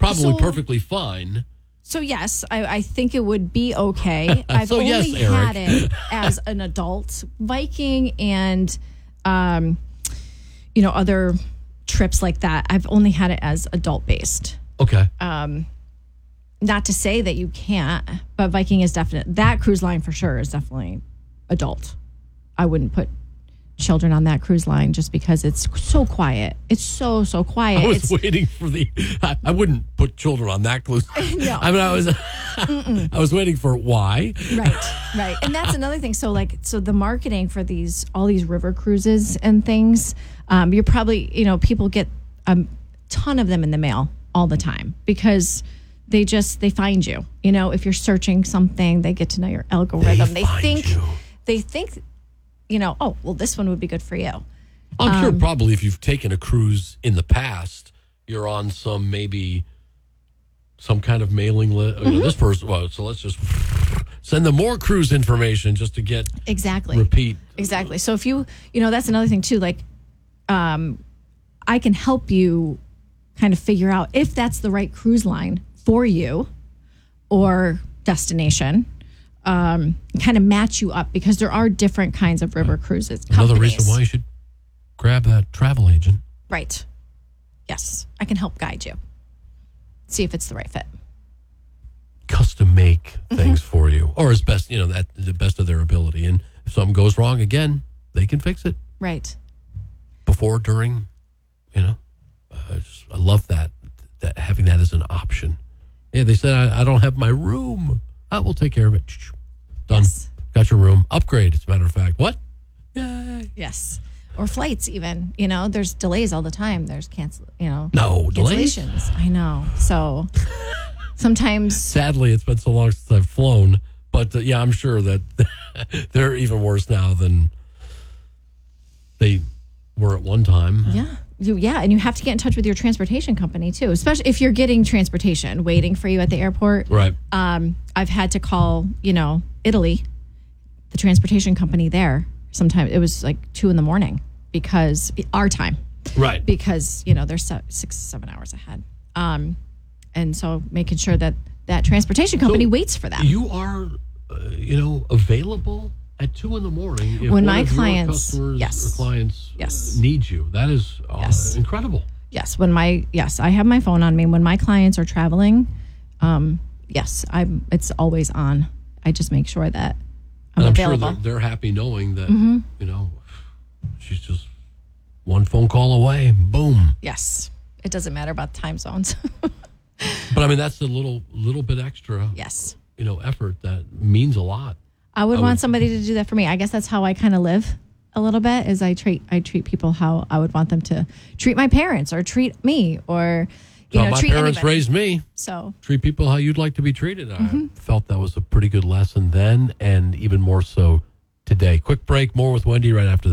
Probably perfectly fine. So, yes, I think it would be okay. I've only had it as an adult. Viking and, other trips like that, I've only had it as adult-based. Okay. Not to say that you can't, but Viking is definite. That cruise line for sure is definitely adult. I wouldn't put children on that cruise line just because it's so quiet. It's so quiet. I was waiting for I wouldn't put children on that cruise. No. I mean, I was waiting for why. Right. And that's another thing. So the marketing for all these river cruises and things, you're probably, people get a ton of them in the mail all the time because they find you. If you're searching something, they get to know your algorithm. They think, oh, well, this one would be good for you. I'm sure probably if you've taken a cruise in the past, you're on some kind of mailing list. This person, so let's just send them more cruise information just to get repeat. Exactly. So if that's another thing too, like, I can help you kind of figure out if that's the right cruise line for you or destination. Kind of match you up because there are different kinds of river cruises. Another reason why you should grab that travel agent. Right. Yes. I can help guide you. See if it's the right fit. Custom make things for you, or as best, at the best of their ability. And if something goes wrong again, they can fix it. Right. Before, during, I love that having that as an option. Yeah, they said, I don't have my room. I will take care of it. Done. Yes. Got your room. Upgrade, as a matter of fact. What? Yay. Yes. Or flights even. There's delays all the time. There's cancellations. I know. So sometimes. Sadly, it's been so long since I've flown. But I'm sure that they're even worse now than they were at one time. Yeah. And you have to get in touch with your transportation company too, especially if you're getting transportation waiting for you at the airport. Right. I've had to call, Italy, the transportation company there. Sometimes it was like 2 a.m. because our time. Right. Because, they're 6-7 hours ahead. And so making sure that transportation company waits for that. You are, available at 2 a.m. if when one my of clients, your customers or clients yes. need you. That is incredible. Yes, I have my phone on me. When my clients are traveling, it's always on. I just make sure that I'm available. Sure they're happy knowing that, she's just one phone call away. Boom. Yes. It doesn't matter about time zones. But I mean, that's a little bit extra. Yes. Effort that means a lot. I would want somebody to do that for me. I guess that's how I kind of live a little bit. Is I treat people how I would want them to treat my parents or treat me or my treat parents anybody. raised me. So treat people how you'd like to be treated. I felt that was a pretty good lesson then, and even more so today. Quick break. More with Wendy right after this.